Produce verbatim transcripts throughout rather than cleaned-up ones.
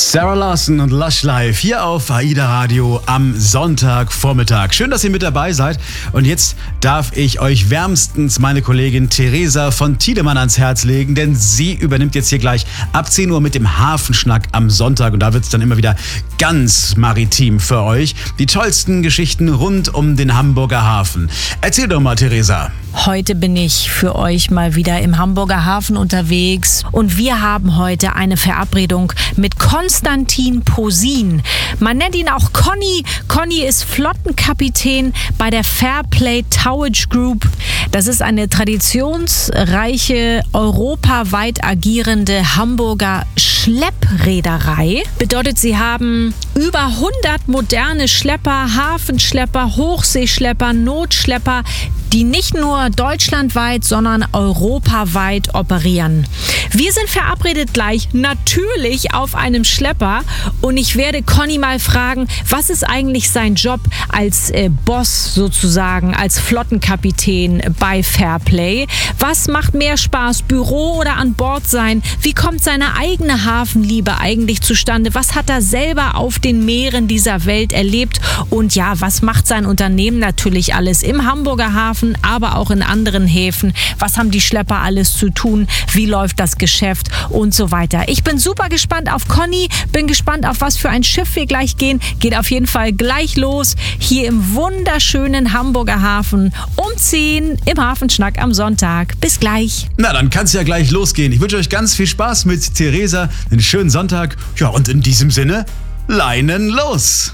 Sarah Larson und Lush Live hier auf AIDA Radio am Sonntagvormittag. Schön, dass ihr mit dabei seid. Und jetzt darf ich euch wärmstens meine Kollegin Theresa von Tiedemann ans Herz legen, denn sie übernimmt jetzt hier gleich ab zehn Uhr mit dem Hafenschnack am Sonntag. Und da wird es dann immer wieder ganz maritim für euch. Die tollsten Geschichten rund um den Hamburger Hafen. Erzähl doch mal, Theresa. Heute bin ich für euch mal wieder im Hamburger Hafen unterwegs und wir haben heute eine Verabredung mit Konstantin Posin. Man nennt ihn auch Conny. Conny ist Flottenkapitän bei der Fairplay Towage Group. Das ist eine traditionsreiche, europaweit agierende Hamburger Schleppreederei. Bedeutet, sie haben über hundert moderne Schlepper, Hafenschlepper, Hochseeschlepper, Notschlepper, die nicht nur deutschlandweit, sondern europaweit operieren. Wir sind verabredet gleich natürlich auf einem Schlepper und ich werde Conny mal fragen, was ist eigentlich sein Job als äh, Boss sozusagen, als Flottenkapitän bei Fairplay? Was macht mehr Spaß, Büro oder an Bord sein? Wie kommt seine eigene Hafenliebe eigentlich zustande? Was hat er selber auf den Meeren dieser Welt erlebt? Und ja, was macht sein Unternehmen natürlich alles im Hamburger Hafen, aber auch in anderen Häfen? Was haben die Schlepper alles zu tun? Wie läuft das Geschäft und so weiter? Ich bin super gespannt auf Conny, bin gespannt auf was für ein Schiff wir gleich gehen. Geht auf jeden Fall gleich los hier im wunderschönen Hamburger Hafen um zehn im Hafenschnack am Sonntag. Bis gleich. Na, dann kann es ja gleich losgehen. Ich wünsche euch ganz viel Spaß mit Theresa, einen schönen Sonntag. Ja, und in diesem Sinne, Leinen los!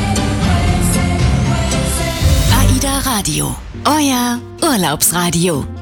AIDA Radio, euer Urlaubsradio.